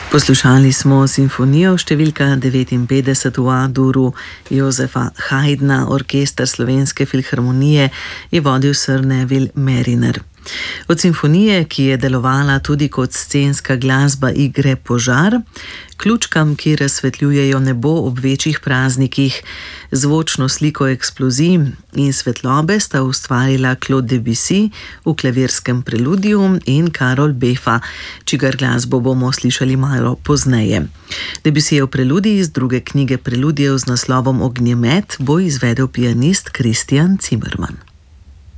Poslušali smo simfonijo številka 59 v A-duru Jozefa Haydna, orkester Slovenske filharmonije je vodil Sir Neville Marriner. Od simfonije, ki je delovala tudi kot scenska glasba igre Požar, k lučkam, ki razsvetljujejo nebo ob večjih praznikih, zvočno sliko eksplozij in svetlobe sta ustvarila Claude Debussy v klavirskem preludiju in Karol Befa, čigar glasbo bomo slišali malo pozneje. Debussyjev preludij iz druge knjige preludijev z naslovom Ognjemet bo izvedel pianist Christian Zimmermann.